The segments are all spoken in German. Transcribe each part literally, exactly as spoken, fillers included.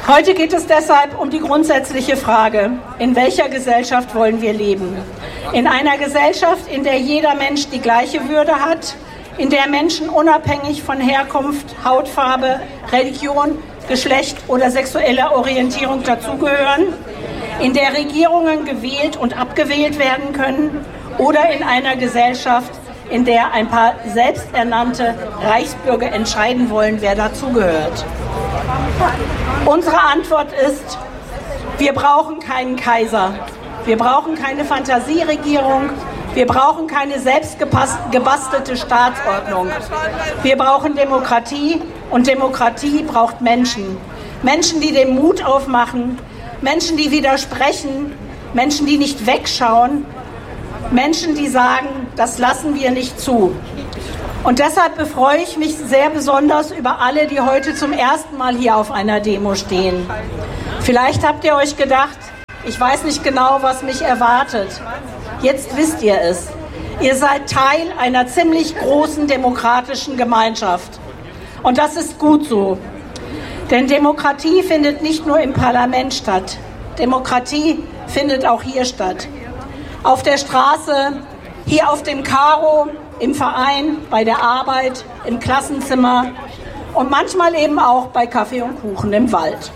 Heute geht es deshalb um die grundsätzliche Frage, in welcher Gesellschaft wollen wir leben? In einer Gesellschaft, in der jeder Mensch die gleiche Würde hat, in der Menschen unabhängig von Herkunft, Hautfarbe, Religion, Geschlecht oder sexueller Orientierung dazugehören, in der Regierungen gewählt und abgewählt werden können, oder in einer Gesellschaft, in der ein paar selbsternannte Reichsbürger entscheiden wollen, wer dazugehört. Unsere Antwort ist, wir brauchen keinen Kaiser, wir brauchen keine Fantasieregierung, wir brauchen keine selbstgebastelte Staatsordnung. Wir brauchen Demokratie und Demokratie braucht Menschen. Menschen, die den Mut aufmachen, Menschen, die widersprechen, Menschen, die nicht wegschauen, Menschen, die sagen, das lassen wir nicht zu. Und deshalb befreue ich mich sehr besonders über alle, die heute zum ersten Mal hier auf einer Demo stehen. Vielleicht habt ihr euch gedacht, ich weiß nicht genau, was mich erwartet. Jetzt wisst ihr es. Ihr seid Teil einer ziemlich großen demokratischen Gemeinschaft. Und das ist gut so. Denn Demokratie findet nicht nur im Parlament statt. Demokratie findet auch hier statt. Auf der Straße, hier auf dem Karo, im Verein, bei der Arbeit, im Klassenzimmer und manchmal eben auch bei Kaffee und Kuchen im Wald.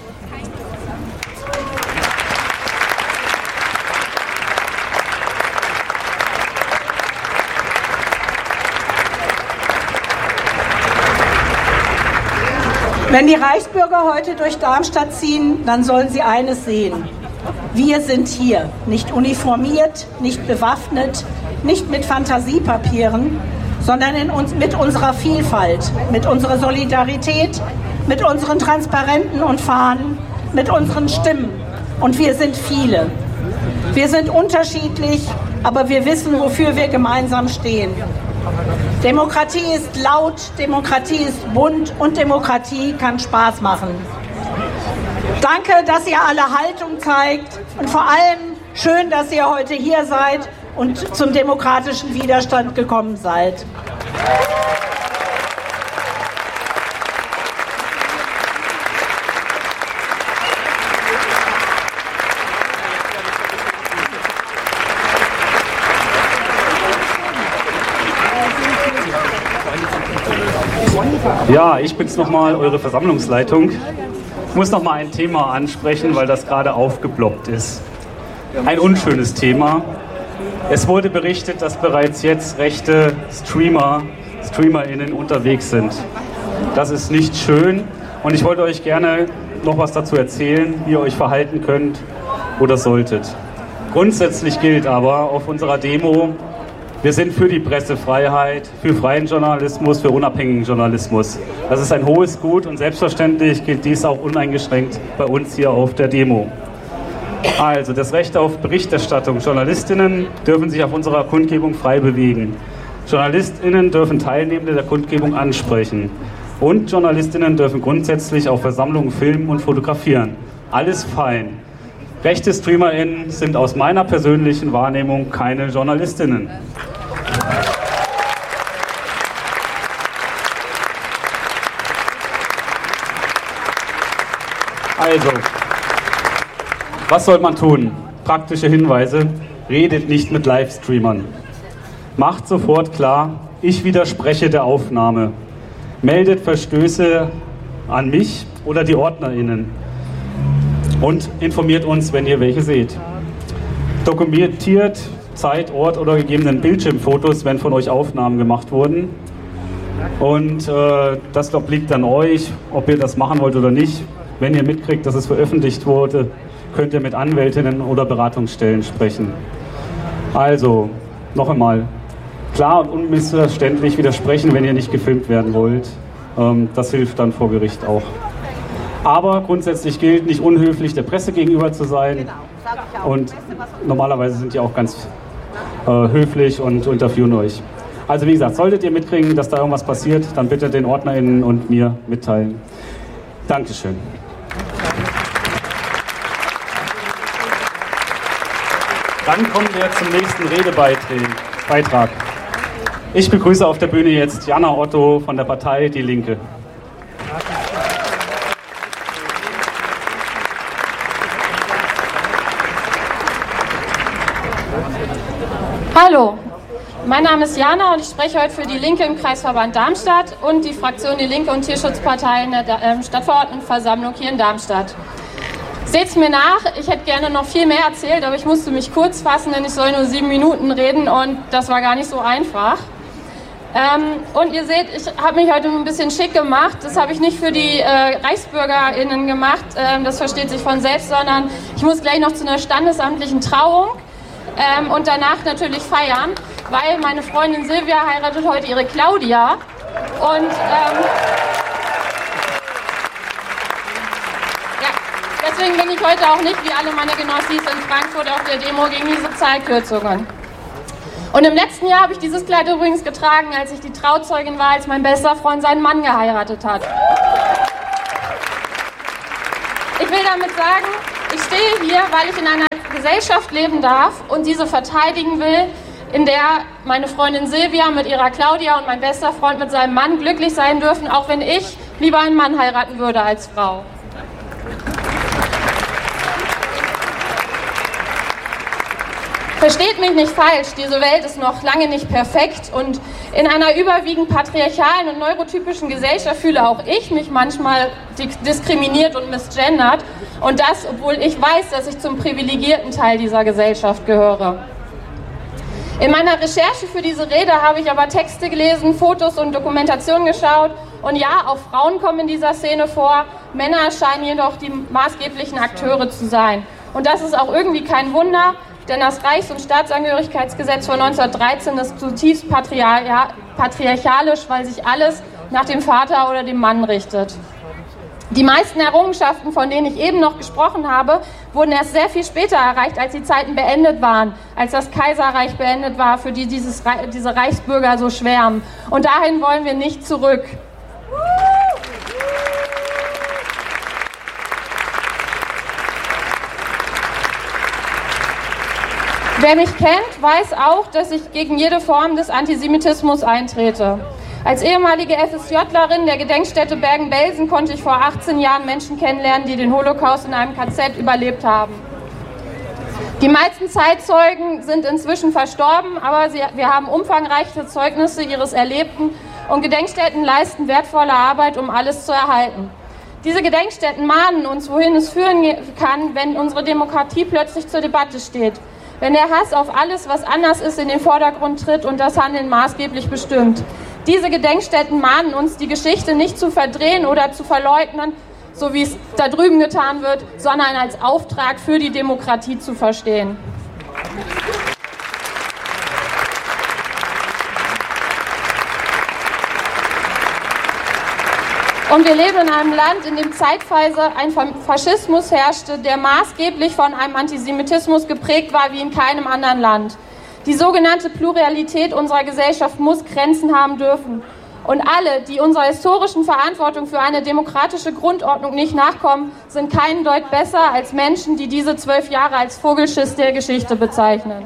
Wenn die Reichsbürger heute durch Darmstadt ziehen, dann sollen sie eines sehen. Wir sind hier, nicht uniformiert, nicht bewaffnet, nicht mit Fantasiepapieren, sondern in uns, mit unserer Vielfalt, mit unserer Solidarität, mit unseren Transparenten und Fahnen, mit unseren Stimmen. Und wir sind viele. Wir sind unterschiedlich, aber wir wissen, wofür wir gemeinsam stehen. Demokratie ist laut, Demokratie ist bunt und Demokratie kann Spaß machen. Danke, dass ihr alle Haltung zeigt und vor allem schön, dass ihr heute hier seid und zum demokratischen Widerstand gekommen seid. Ja, ich bin's nochmal, eure Versammlungsleitung. Ich muss noch mal ein Thema ansprechen, weil das gerade aufgeploppt ist. Ein unschönes Thema. Es wurde berichtet, dass bereits jetzt rechte Streamer, StreamerInnen unterwegs sind. Das ist nicht schön und ich wollte euch gerne noch was dazu erzählen, wie ihr euch verhalten könnt oder solltet. Grundsätzlich gilt aber auf unserer Demo, wir sind für die Pressefreiheit, für freien Journalismus, für unabhängigen Journalismus. Das ist ein hohes Gut und selbstverständlich gilt dies auch uneingeschränkt bei uns hier auf der Demo. Also das Recht auf Berichterstattung. JournalistInnen dürfen sich auf unserer Kundgebung frei bewegen. JournalistInnen dürfen Teilnehmende der Kundgebung ansprechen. Und JournalistInnen dürfen grundsätzlich auf Versammlungen filmen und fotografieren. Alles fein. Rechte StreamerInnen sind aus meiner persönlichen Wahrnehmung keine JournalistInnen. Also, was soll man tun? Praktische Hinweise. Redet nicht mit Livestreamern. Macht sofort klar, ich widerspreche der Aufnahme. Meldet Verstöße an mich oder die OrdnerInnen. Und informiert uns, wenn ihr welche seht. Dokumentiert Zeit, Ort oder gegebenen Bildschirmfotos, wenn von euch Aufnahmen gemacht wurden. Und äh, das obliegt an euch, ob ihr das machen wollt oder nicht. Wenn ihr mitkriegt, dass es veröffentlicht wurde, könnt ihr mit Anwältinnen oder Beratungsstellen sprechen. Also, noch einmal, klar und unmissverständlich widersprechen, wenn ihr nicht gefilmt werden wollt. Ähm, das hilft dann vor Gericht auch. Aber grundsätzlich gilt, nicht unhöflich der Presse gegenüber zu sein. Und normalerweise sind die auch ganz äh, höflich und interviewen euch. Also wie gesagt, solltet ihr mitkriegen, dass da irgendwas passiert, dann bitte den OrdnerInnen und mir mitteilen. Dankeschön. Dann kommen wir zum nächsten Redebeitrag. Ich begrüße auf der Bühne jetzt Jana Otto von der Partei Die Linke. Hallo, mein Name ist Jana und ich spreche heute für die Linke im Kreisverband Darmstadt und die Fraktion Die Linke und Tierschutzpartei in der äh, Stadtverordnetenversammlung hier in Darmstadt. Seht's mir nach, ich hätte gerne noch viel mehr erzählt, aber ich musste mich kurz fassen, denn ich soll nur sieben Minuten reden und das war gar nicht so einfach. Ähm, und ihr seht, ich habe mich heute ein bisschen schick gemacht. Das habe ich nicht für die äh, ReichsbürgerInnen gemacht, ähm, das versteht sich von selbst, sondern ich muss gleich noch zu einer standesamtlichen Trauung ähm, und danach natürlich feiern, weil meine Freundin Silvia heiratet heute ihre Claudia und ähm, deswegen bin ich heute auch nicht, wie alle meine Genossis in Frankfurt, auf der Demo gegen die Sozialkürzungen. Und im letzten Jahr habe ich dieses Kleid übrigens getragen, als ich die Trauzeugin war, als mein bester Freund seinen Mann geheiratet hat. Ich will damit sagen, ich stehe hier, weil ich in einer Gesellschaft leben darf und diese verteidigen will, in der meine Freundin Silvia mit ihrer Claudia und mein bester Freund mit seinem Mann glücklich sein dürfen, auch wenn ich lieber einen Mann heiraten würde als Frau. Versteht mich nicht falsch, diese Welt ist noch lange nicht perfekt und in einer überwiegend patriarchalen und neurotypischen Gesellschaft fühle auch ich mich manchmal diskriminiert und misgendert und das, obwohl ich weiß, dass ich zum privilegierten Teil dieser Gesellschaft gehöre. In meiner Recherche für diese Rede habe ich aber Texte gelesen, Fotos und Dokumentationen geschaut und ja, auch Frauen kommen in dieser Szene vor, Männer scheinen jedoch die maßgeblichen Akteure zu sein. Und das ist auch irgendwie kein Wunder, denn das Reichs- und Staatsangehörigkeitsgesetz von neunzehnhundertdreizehn ist zutiefst patriarchalisch, weil sich alles nach dem Vater oder dem Mann richtet. Die meisten Errungenschaften, von denen ich eben noch gesprochen habe, wurden erst sehr viel später erreicht, als die Zeiten beendet waren, als das Kaiserreich beendet war, für die dieses, diese Reichsbürger so schwärmen. Und dahin wollen wir nicht zurück. Wer mich kennt, weiß auch, dass ich gegen jede Form des Antisemitismus eintrete. Als ehemalige FSJlerin der Gedenkstätte Bergen-Belsen konnte ich vor achtzehn Jahren Menschen kennenlernen, die den Holocaust in einem K Z überlebt haben. Die meisten Zeitzeugen sind inzwischen verstorben, aber sie, wir haben umfangreiche Zeugnisse ihres Erlebten und Gedenkstätten leisten wertvolle Arbeit, um alles zu erhalten. Diese Gedenkstätten mahnen uns, wohin es führen kann, wenn unsere Demokratie plötzlich zur Debatte steht. Wenn der Hass auf alles, was anders ist, in den Vordergrund tritt und das Handeln maßgeblich bestimmt. Diese Gedenkstätten mahnen uns, die Geschichte nicht zu verdrehen oder zu verleugnen, so wie es da drüben getan wird, sondern als Auftrag für die Demokratie zu verstehen. Und wir leben in einem Land, in dem zeitweise ein Faschismus herrschte, der maßgeblich von einem Antisemitismus geprägt war wie in keinem anderen Land. Die sogenannte Pluralität unserer Gesellschaft muss Grenzen haben dürfen. Und alle, die unserer historischen Verantwortung für eine demokratische Grundordnung nicht nachkommen, sind keinen Deut besser als Menschen, die diese zwölf Jahre als Vogelschiss der Geschichte bezeichnen.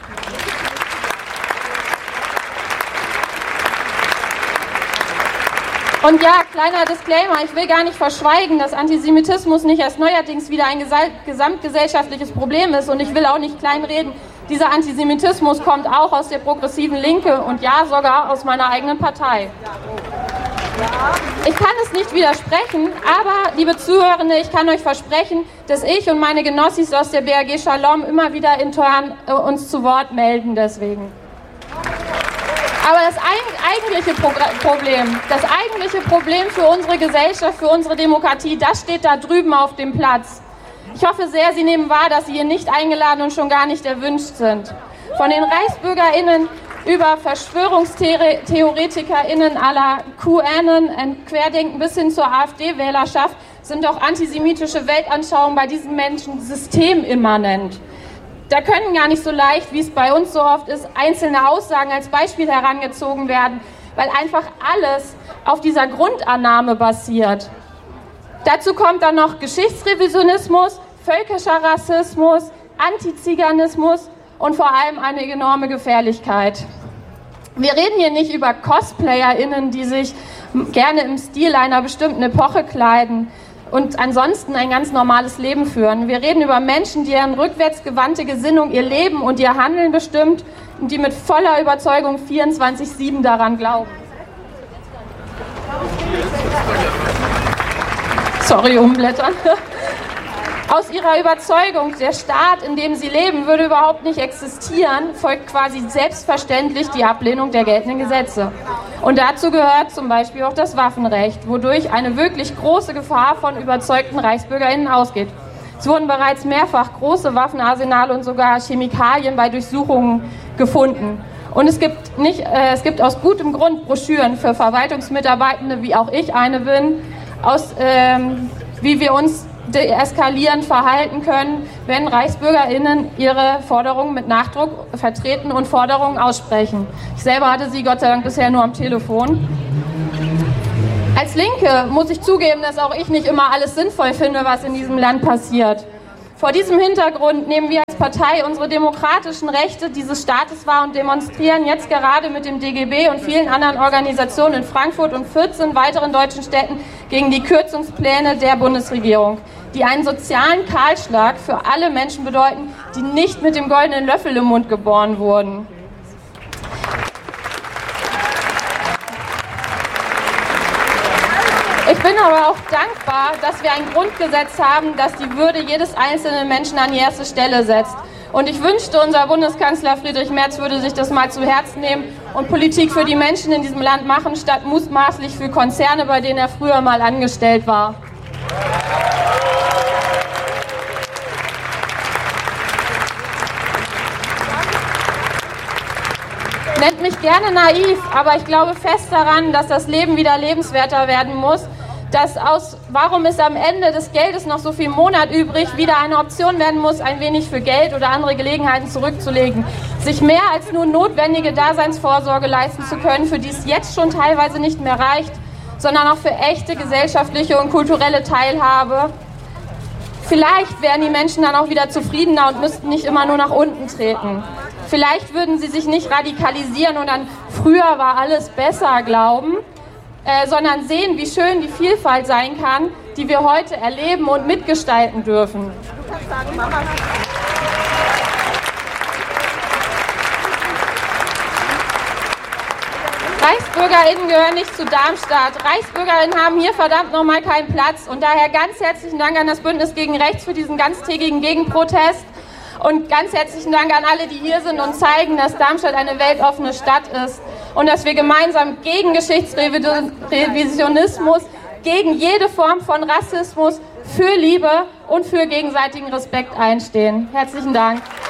Und ja, kleiner Disclaimer, ich will gar nicht verschweigen, dass Antisemitismus nicht erst neuerdings wieder ein gesamtgesellschaftliches Problem ist und ich will auch nicht kleinreden. Dieser Antisemitismus kommt auch aus der progressiven Linke und ja, sogar aus meiner eigenen Partei. Ich kann es nicht widersprechen, aber, liebe Zuhörende, ich kann euch versprechen, dass ich und meine Genossis aus der B A G Shalom immer wieder intern äh, uns zu Wort melden deswegen. Aber das eigentliche Problem, das eigentliche Problem für unsere Gesellschaft, für unsere Demokratie, das steht da drüben auf dem Platz. Ich hoffe sehr, Sie nehmen wahr, dass Sie hier nicht eingeladen und schon gar nicht erwünscht sind. Von den ReichsbürgerInnen über VerschwörungstheoretikerInnen à la QAnon und Querdenken bis hin zur AfD-Wählerschaft sind auch antisemitische Weltanschauungen bei diesen Menschen systemimmanent. Da können gar nicht so leicht, wie es bei uns so oft ist, einzelne Aussagen als Beispiel herangezogen werden, weil einfach alles auf dieser Grundannahme basiert. Dazu kommt dann noch Geschichtsrevisionismus, völkischer Rassismus, Antiziganismus und vor allem eine enorme Gefährlichkeit. Wir reden hier nicht über CosplayerInnen, die sich gerne im Stil einer bestimmten Epoche kleiden und ansonsten ein ganz normales Leben führen. Wir reden über Menschen, deren rückwärtsgewandte Gesinnung ihr Leben und ihr Handeln bestimmt und die mit voller Überzeugung vierundzwanzig sieben daran glauben. Sorry, umblättern. Aus ihrer Überzeugung, der Staat, in dem sie leben, würde überhaupt nicht existieren, folgt quasi selbstverständlich die Ablehnung der geltenden Gesetze. Und dazu gehört zum Beispiel auch das Waffenrecht, wodurch eine wirklich große Gefahr von überzeugten ReichsbürgerInnen ausgeht. Es wurden bereits mehrfach große Waffenarsenale und sogar Chemikalien bei Durchsuchungen gefunden. Und es gibt, nicht, äh, es gibt aus gutem Grund Broschüren für Verwaltungsmitarbeitende, wie auch ich eine bin, aus, ähm, wie wir uns deeskalierend verhalten können, wenn ReichsbürgerInnen ihre Forderungen mit Nachdruck vertreten und Forderungen aussprechen. Ich selber hatte sie Gott sei Dank bisher nur am Telefon. Als Linke muss ich zugeben, dass auch ich nicht immer alles sinnvoll finde, was in diesem Land passiert. Vor diesem Hintergrund nehmen wir als Partei unsere demokratischen Rechte dieses Staates wahr und demonstrieren jetzt gerade mit dem D G B und vielen anderen Organisationen in Frankfurt und vierzehn weiteren deutschen Städten gegen die Kürzungspläne der Bundesregierung, die einen sozialen Kahlschlag für alle Menschen bedeuten, die nicht mit dem goldenen Löffel im Mund geboren wurden. Ich bin aber auch dankbar, dass wir ein Grundgesetz haben, das die Würde jedes einzelnen Menschen an die erste Stelle setzt. Und ich wünschte, unser Bundeskanzler Friedrich Merz würde sich das mal zu Herzen nehmen und Politik für die Menschen in diesem Land machen, statt mutmaßlich für Konzerne, bei denen er früher mal angestellt war. Nennt mich gerne naiv, aber ich glaube fest daran, dass das Leben wieder lebenswerter werden muss, dass aus, warum ist am Ende des Geldes noch so viel im Monat übrig, wieder eine Option werden muss, ein wenig für Geld oder andere Gelegenheiten zurückzulegen, sich mehr als nur notwendige Daseinsvorsorge leisten zu können, für die es jetzt schon teilweise nicht mehr reicht, sondern auch für echte gesellschaftliche und kulturelle Teilhabe. Vielleicht wären die Menschen dann auch wieder zufriedener und müssten nicht immer nur nach unten treten. Vielleicht würden sie sich nicht radikalisieren und an früher war alles besser glauben, äh, sondern sehen, wie schön die Vielfalt sein kann, die wir heute erleben und mitgestalten dürfen. ReichsbürgerInnen gehören nicht zu Darmstadt. ReichsbürgerInnen haben hier verdammt nochmal keinen Platz. Und daher ganz herzlichen Dank an das Bündnis gegen Rechts für diesen ganztägigen Gegenprotest. Und ganz herzlichen Dank an alle, die hier sind und zeigen, dass Darmstadt eine weltoffene Stadt ist. Und dass wir gemeinsam gegen Geschichtsrevisionismus, gegen jede Form von Rassismus, für Liebe und für gegenseitigen Respekt einstehen. Herzlichen Dank.